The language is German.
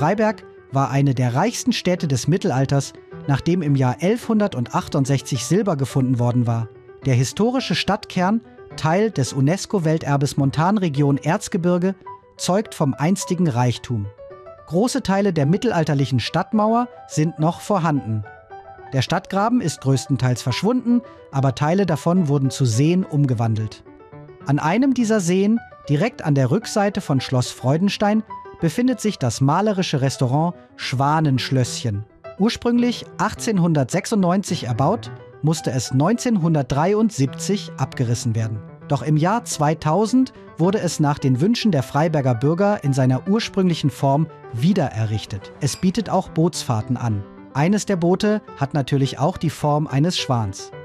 Freiberg war eine der reichsten Städte des Mittelalters, nachdem im Jahr 1168 Silber gefunden worden war. Der historische Stadtkern, Teil des UNESCO-Welterbes Montanregion Erzgebirge, zeugt vom einstigen Reichtum. Große Teile der mittelalterlichen Stadtmauer sind noch vorhanden. Der Stadtgraben ist größtenteils verschwunden, aber Teile davon wurden zu Seen umgewandelt. An einem dieser Seen, direkt an der Rückseite von Schloss Freudenstein, befindet sich das malerische Restaurant Schwanenschlösschen. Ursprünglich 1896 erbaut, musste es 1973 abgerissen werden. Doch im Jahr 2000 wurde es nach den Wünschen der Freiberger Bürger in seiner ursprünglichen Form wiedererrichtet. Es bietet auch Bootsfahrten an. Eines der Boote hat natürlich auch die Form eines Schwans.